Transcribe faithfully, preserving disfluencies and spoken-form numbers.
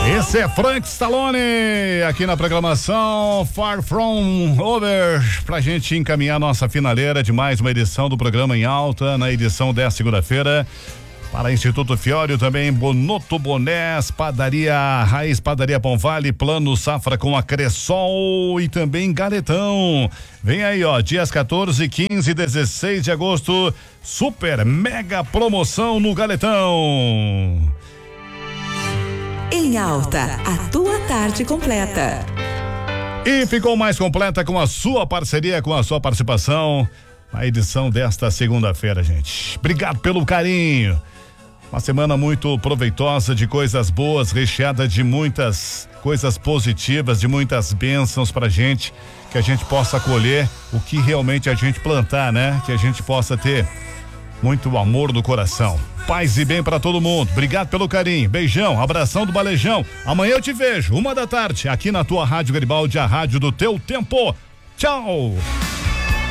Esse é Frank Stallone, aqui na programação Far From Over, pra gente encaminhar nossa finaleira de mais uma edição do programa Em Alta, na edição desta segunda-feira. Para Instituto Fiório também, Bonotto Bonés, Padaria Raiz, Padaria Pão Vale, Plano Safra com a Cressol e também Galetão. Vem aí, ó, dias quatorze, quinze e dezesseis de agosto, super mega promoção no Galetão. Em Alta, a tua tarde completa. E ficou mais completa com a sua parceria, com a sua participação na edição desta segunda-feira, gente. Obrigado pelo carinho. Uma semana muito proveitosa, de coisas boas, recheada de muitas coisas positivas, de muitas bênçãos pra gente, que a gente possa colher o que realmente a gente plantar, né? Que a gente possa ter muito amor no coração. Paz e bem pra todo mundo. Obrigado pelo carinho. Beijão, abração do Balejão. Amanhã eu te vejo, uma da tarde, aqui na tua Rádio Garibaldi, a rádio do teu tempo. Tchau!